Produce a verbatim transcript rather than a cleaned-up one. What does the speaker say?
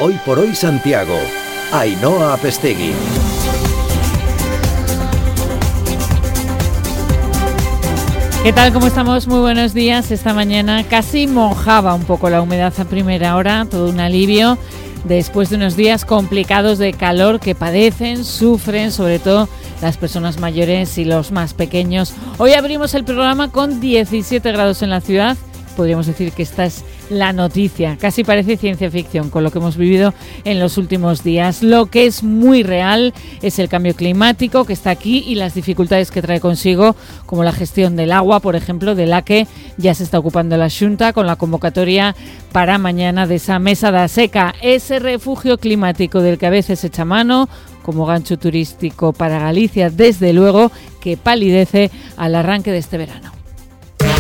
Hoy por hoy Santiago. Ainhoa Apestegui. ¿Qué tal? ¿Cómo estamos? Muy buenos días. Esta mañana casi mojaba un poco la humedad a primera hora, todo un alivio después de unos días complicados de calor que padecen, sufren, sobre todo las personas mayores y los más pequeños. Hoy abrimos el programa con diecisiete grados en la ciudad. Podríamos decir que esta es la noticia, casi parece ciencia ficción con lo que hemos vivido en los últimos días. Lo que es muy real es el cambio climático que está aquí y las dificultades que trae consigo, como la gestión del agua, por ejemplo, de la que ya se está ocupando la Xunta con la convocatoria para mañana de esa mesa da seca, ese refugio climático del que a veces se echa mano como gancho turístico para Galicia, desde luego, que palidece al arranque de este verano.